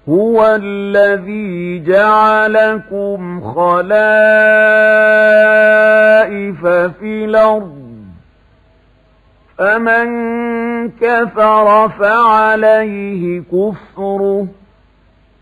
هو الذي جعلكم خلائف في الأرض فمن كفر فعليه كفره